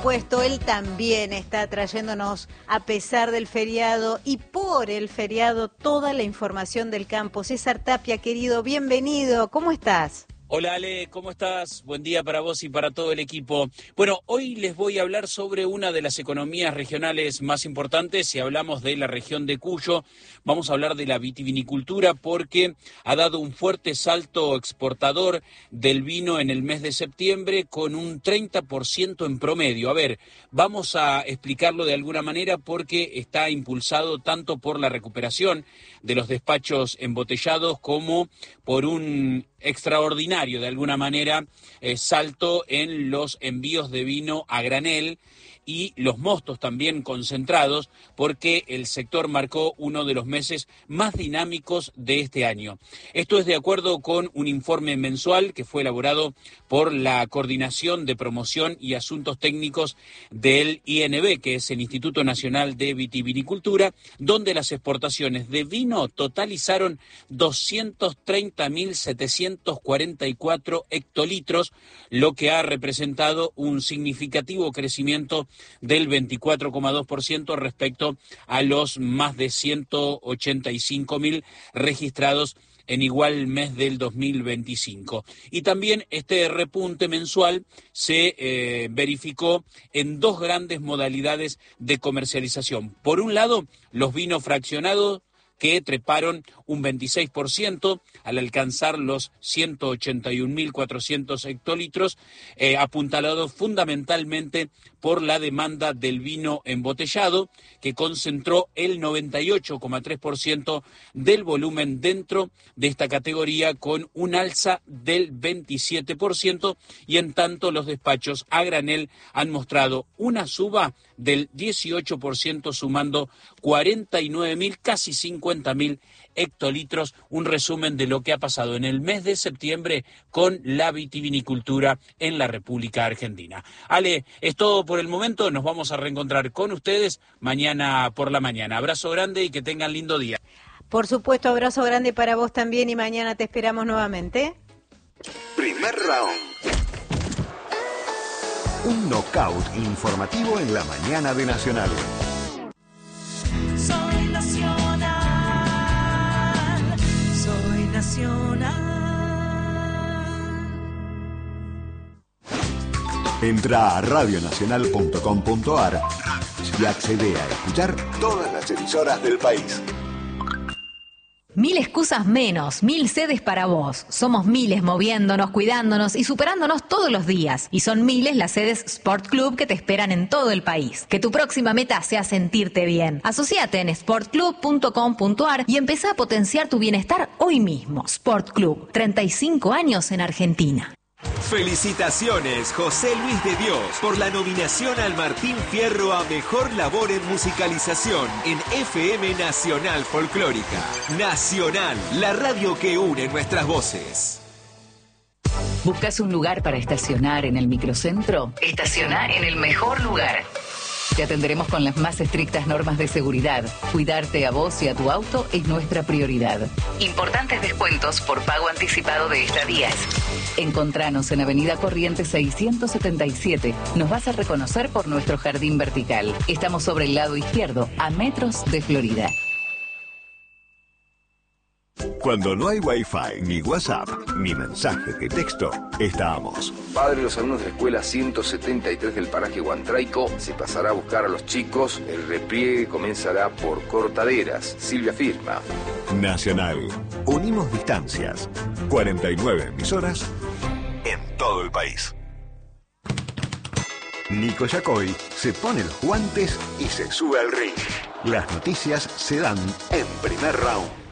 supuesto, él también está trayéndonos, a pesar del feriado y por el feriado, toda la información del campo. César Tapia, querido, bienvenido. ¿Cómo estás? Hola Ale, ¿cómo estás? Buen día para vos y para todo el equipo. Bueno, hoy les voy a hablar sobre una de las economías regionales más importantes. Si hablamos de la región de Cuyo, vamos a hablar de la vitivinicultura porque ha dado un fuerte salto exportador del vino en el mes de septiembre con un 30% en promedio. A ver, vamos a explicarlo de alguna manera porque está impulsado tanto por la recuperación de los despachos embotellados como por un extraordinario, de alguna manera, salto en los envíos de vino a granel y los mostos también concentrados, porque el sector marcó uno de los meses más dinámicos de este año. Esto es de acuerdo con un informe mensual que fue elaborado por la Coordinación de Promoción y Asuntos Técnicos del INB, que es el Instituto Nacional de Vitivinicultura, donde las exportaciones de vino totalizaron 230.744 hectolitros, lo que ha representado un significativo crecimiento del 24,2% respecto a los más de 185.000 registrados en igual mes del 2025. Y también este repunte mensual se verificó en dos grandes modalidades de comercialización. Por un lado, los vinos fraccionados, que treparon un 26% al alcanzar los 181.400 hectolitros, apuntalados fundamentalmente por la demanda del vino embotellado, que concentró el 98,3% del volumen dentro de esta categoría, con un alza del 27%, y en tanto los despachos a granel han mostrado una suba del 18%, sumando 49.000, casi 50.000 hectolitros, un resumen de lo que ha pasado en el mes de septiembre con la vitivinicultura en la República Argentina. Ale, es todo por el momento, nos vamos a reencontrar con ustedes mañana por la mañana. Abrazo grande y que tengan lindo día. Por supuesto, abrazo grande para vos también y mañana te esperamos nuevamente. Primer round. Un knockout informativo en la mañana de Nacional. Soy nacional, soy nacional. Entra a radionacional.com.ar y accede a escuchar todas las emisoras del país. 1000 excusas menos, 1000 sedes para vos. Somos miles moviéndonos, cuidándonos y superándonos todos los días. Y son miles las sedes Sport Club que te esperan en todo el país. Que tu próxima meta sea sentirte bien. Asociate en sportclub.com.ar y empezá a potenciar tu bienestar hoy mismo. Sport Club, 35 años en Argentina. Felicitaciones, José Luis de Dios, por la nominación al Martín Fierro a Mejor Labor en Musicalización en FM Nacional Folclórica. Nacional, la radio que une nuestras voces. ¿Buscas un lugar para estacionar en el microcentro? Estaciona en el mejor lugar. Te atenderemos con las más estrictas normas de seguridad. Cuidarte a vos y a tu auto es nuestra prioridad. Importantes descuentos por pago anticipado de estadías. Encontranos en Avenida Corrientes 677. Nos vas a reconocer por nuestro jardín vertical. Estamos sobre el lado izquierdo, a metros de Florida. Cuando no hay Wi-Fi, ni WhatsApp, ni mensaje de texto, estamos. Padre de los alumnos de la escuela 173 del paraje Huantraico se pasará a buscar a los chicos. El repliegue comenzará por Cortaderas. Silvia firma. Nacional. Unimos distancias. 49 emisoras en todo el país. Nico Yacoy se pone los guantes y se sube al ring. Las noticias se dan en Primer Round.